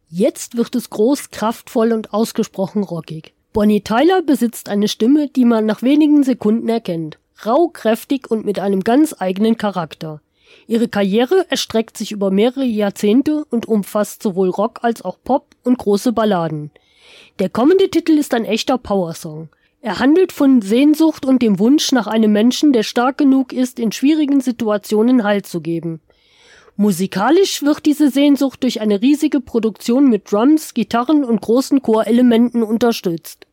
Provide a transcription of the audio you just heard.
Jetzt wird es groß, kraftvoll und ausgesprochen rockig. Bonnie Tyler besitzt eine Stimme, die man nach wenigen Sekunden erkennt. Rau, kräftig und mit einem ganz eigenen Charakter. Ihre Karriere erstreckt sich über mehrere Jahrzehnte und umfasst sowohl Rock als auch Pop und große Balladen. Der kommende Titel ist ein echter Powersong. Er handelt von Sehnsucht und dem Wunsch nach einem Menschen, der stark genug ist, in schwierigen Situationen Halt zu geben. Musikalisch wird diese Sehnsucht durch eine riesige Produktion mit Drums, Gitarren und großen Chorelementen unterstützt.